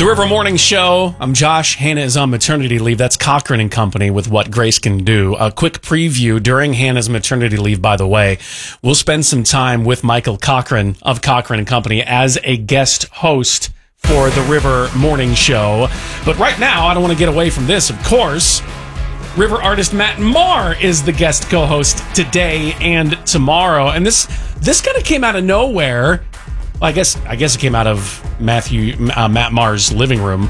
The River Morning Show. I'm Josh. Hannah is on maternity leave. That's Cochran and Company with What Grace Can Do. A quick preview during Hannah's maternity leave, by the way. We'll spend some time with Michael Cochran of Cochran and Company as a guest host for the River Morning Show. But right now, I don't want to get away from this, of course. River artist Matt Maher is the guest co-host today and tomorrow. And this kind of came out of nowhere. Well, I guess it came out of Matt Maher's living room.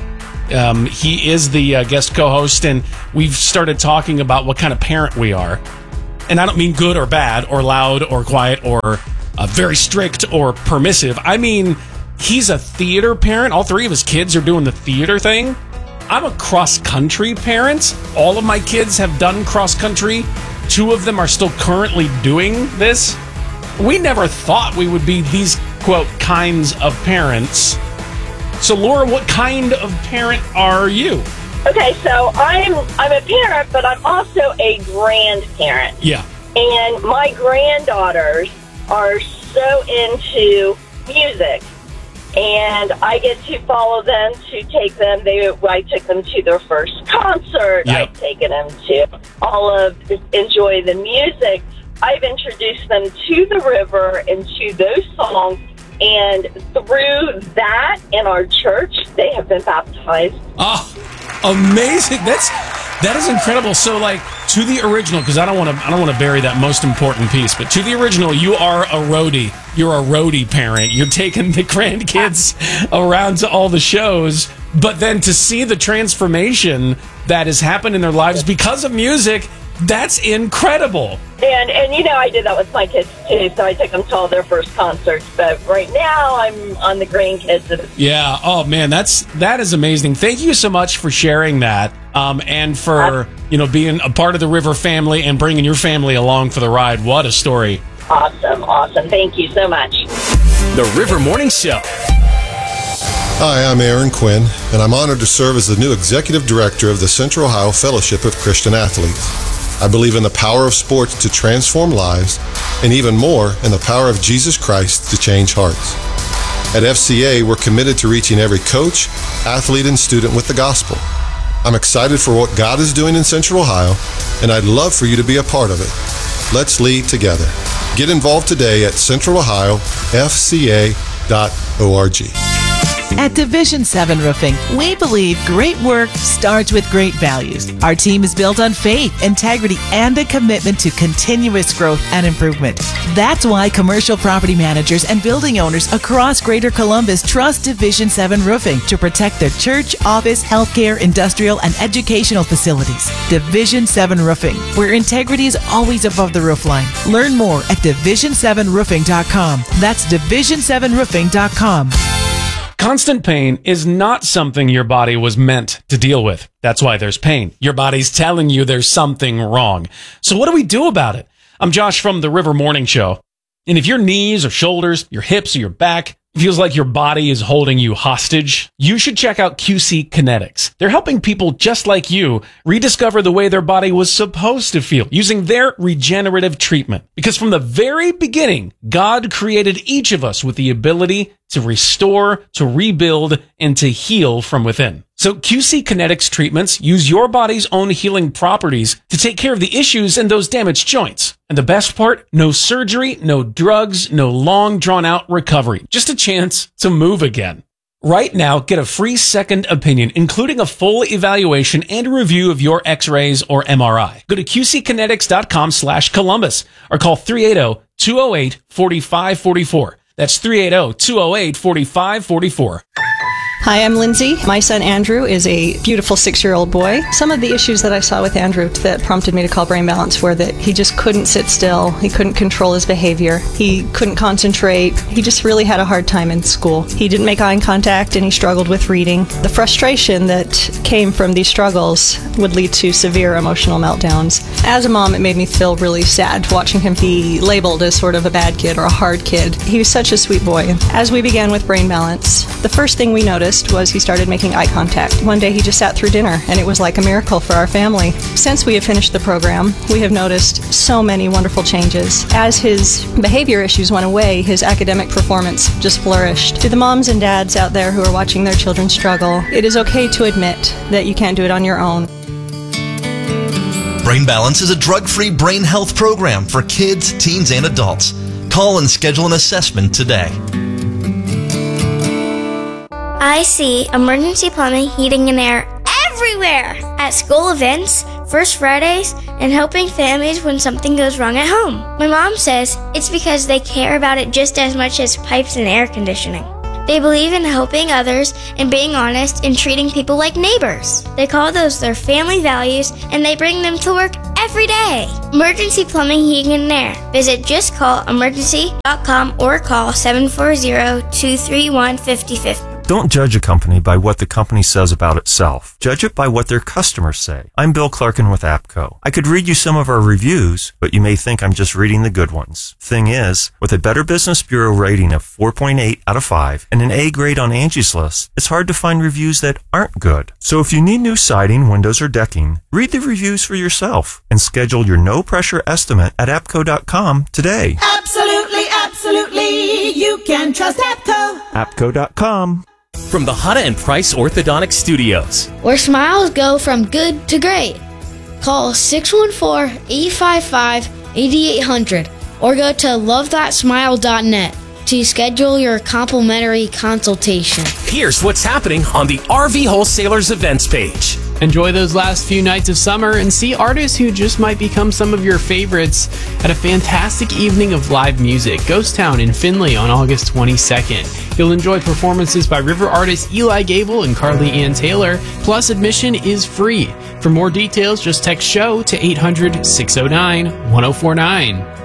He is the guest co-host, and we've started talking about what kind of parent we are. And I don't mean good or bad, or loud or quiet, or very strict or permissive. I mean, he's a theater parent. All three of his kids are doing the theater thing. I'm a cross-country parent. All of my kids have done cross-country. 2 of them are still currently doing this. We never thought we would be these, quote, kinds of parents. So, Laura, what kind of parent are you? Okay, so I'm a parent, but I'm also a grandparent. Yeah. And my granddaughters are so into music. And I get to follow them, to take them. I took them to their first concert. Yep. I've taken them to enjoy the music. I've introduced them to the river and to those songs, and through that in our church, they have been baptized. Oh, amazing! That is incredible. So, like, to the original, because I don't want to bury that most important piece, but to the original, you are a roadie. You're a roadie parent. You're taking the grandkids around to all the shows, but then to see the transformation that has happened in their lives because of music. That's incredible. And I did that with my kids too, so I took them to all their first concerts. But right now, I'm on the grandkids. Yeah. Oh man, that is amazing. Thank you so much for sharing that, and for being a part of the River family and bringing your family along for the ride. What a story. Awesome. Thank you so much. The River Morning Show. Hi, I'm Aaron Quinn, and I'm honored to serve as the new Executive Director of the Central Ohio Fellowship of Christian Athletes. I believe in the power of sports to transform lives, and even more, in the power of Jesus Christ to change hearts. At FCA, we're committed to reaching every coach, athlete, and student with the gospel. I'm excited for what God is doing in Central Ohio, and I'd love for you to be a part of it. Let's lead together. Get involved today at centralohiofca.org. At Division 7 Roofing, we believe great work starts with great values. Our team is built on faith, integrity, and a commitment to continuous growth and improvement. That's why commercial property managers and building owners across Greater Columbus trust Division 7 Roofing to protect their church, office, healthcare, industrial, and educational facilities. Division 7 Roofing, where integrity is always above the roofline. Learn more at division7roofing.com. That's division7roofing.com. Constant pain is not something your body was meant to deal with. That's why there's pain. Your body's telling you there's something wrong. So what do we do about it? I'm Josh from the River Morning Show. And if your knees or shoulders, your hips or your back feels like your body is holding you hostage, you should check out QC Kinetics. They're helping people just like you rediscover the way their body was supposed to feel using their regenerative treatment. Because from the very beginning, God created each of us with the ability to restore, to rebuild, and to heal from within. So QC Kinetics treatments use your body's own healing properties to take care of the issues in those damaged joints. And the best part, no surgery, no drugs, no long drawn-out recovery. Just a chance to move again. Right now, get a free second opinion, including a full evaluation and a review of your x-rays or MRI. Go to qckinetics.com/Columbus or call 380-208-4544. That's 380-208-4544. Hi, I'm Lindsay. My son Andrew is a beautiful 6-year-old boy. Some of the issues that I saw with Andrew that prompted me to call Brain Balance were that he just couldn't sit still. He couldn't control his behavior. He couldn't concentrate. He just really had a hard time in school. He didn't make eye contact and he struggled with reading. The frustration that came from these struggles would lead to severe emotional meltdowns. As a mom, it made me feel really sad watching him be labeled as sort of a bad kid or a hard kid. He was such a sweet boy. As we began with Brain Balance, the first thing we noticed noticed was he started making eye contact. One day he just sat through dinner, and it was like a miracle for our family. Since we have finished the program, we have noticed so many wonderful changes. As his behavior issues went away, his academic performance just flourished. To the moms and dads out there who are watching their children struggle, it is okay to admit that you can't do it on your own. Brain Balance is a drug-free brain health program for kids, teens, and adults. Call and schedule an assessment today. I see emergency plumbing, heating, and air everywhere at school events, First Fridays, and helping families when something goes wrong at home. My mom says it's because they care about it just as much as pipes and air conditioning. They believe in helping others and being honest and treating people like neighbors. They call those their family values, and they bring them to work every day. Emergency Plumbing, Heating, and Air. Visit justcallemergency.com or call 740-231-5050. Don't judge a company by what the company says about itself. Judge it by what their customers say. I'm Bill Clarkin with APCO. I could read you some of our reviews, but you may think I'm just reading the good ones. Thing is, with a Better Business Bureau rating of 4.8 out of 5 and an A grade on Angie's List, it's hard to find reviews that aren't good. So if you need new siding, windows, or decking, read the reviews for yourself and schedule your no-pressure estimate at APCO.com today. Absolutely, absolutely. You can trust APCO. APCO.com. From the Hada and Price Orthodontic Studios, where smiles go from good to great. Call 614-855-8800 or go to lovethatsmile.net to schedule your complimentary consultation. Here's what's happening on the RV Wholesalers events page. Enjoy those last few nights of summer and see artists who just might become some of your favorites at a fantastic evening of live music, Ghost Town in Findlay on August 22nd. You'll enjoy performances by river artists Eli Gable and Carly Ann Taylor, plus admission is free. For more details, just text SHOW to 800-609-1049.